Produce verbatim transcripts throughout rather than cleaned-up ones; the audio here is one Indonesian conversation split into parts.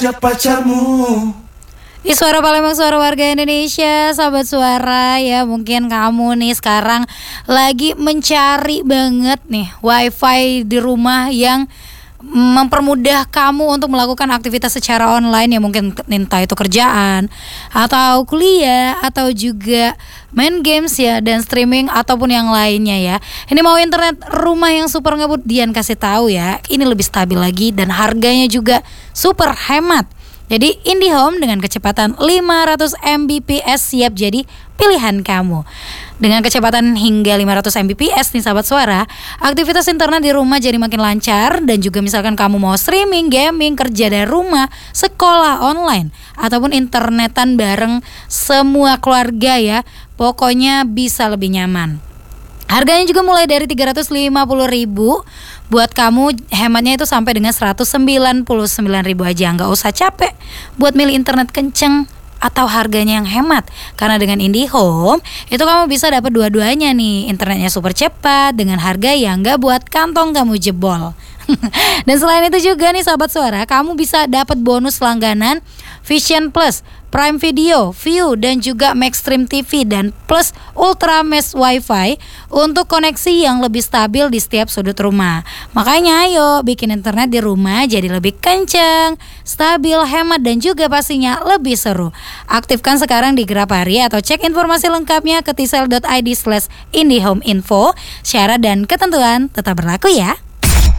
pacarmu. Di Suara Palembang, suara warga Indonesia, sahabat suara ya, mungkin kamu nih sekarang lagi mencari banget nih wifi di rumah yang mempermudah kamu untuk melakukan aktivitas secara online ya, mungkin entah itu kerjaan atau kuliah atau juga main games ya, dan streaming ataupun yang lainnya ya. Ini mau internet rumah yang super ngebut, Dian kasih tahu ya, ini lebih stabil lagi dan harganya juga super hemat. Jadi IndiHome dengan kecepatan lima ratus megabit per second siap jadi pilihan kamu. Dengan kecepatan hingga lima ratus megabit per second nih sahabat suara, aktivitas internet di rumah jadi makin lancar. Dan juga misalkan kamu mau streaming, gaming, kerja dari rumah, sekolah online, ataupun internetan bareng semua keluarga ya, pokoknya bisa lebih nyaman. Harganya juga mulai dari tiga ratus lima puluh ribu. Buat kamu hematnya itu sampai dengan seratus sembilan puluh sembilan ribu aja. Nggak usah capek buat milih internet kenceng atau harganya yang hemat. Karena dengan IndiHome itu kamu bisa dapat dua-duanya nih. Internetnya super cepat dengan harga yang nggak buat kantong kamu jebol. Dan selain itu juga nih sahabat suara, kamu bisa dapat bonus langganan Vision Plus, Prime Video, View, dan juga Maxstream T V, dan plus Ultra Mesh Wi-Fi untuk koneksi yang lebih stabil di setiap sudut rumah. Makanya ayo bikin internet di rumah jadi lebih kenceng, stabil, hemat, dan juga pastinya lebih seru. Aktifkan sekarang di Grapari atau cek informasi lengkapnya ke tisel dot i d slash indihome info. Syarat dan ketentuan tetap berlaku ya.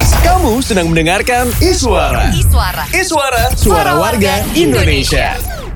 Kamu sedang mendengarkan Iswara. Iswara. Iswara, suara warga Indonesia.